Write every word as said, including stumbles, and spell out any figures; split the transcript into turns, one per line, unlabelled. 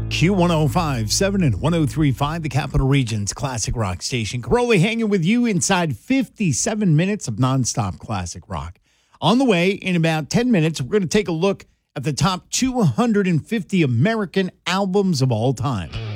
Q one oh five point seven and one oh three point five, the Capital Region's classic rock station. Caroli hanging with you inside fifty-seven minutes of nonstop classic rock. On the way, in about ten minutes, we're going to take a look at the top two hundred fifty American albums of all time.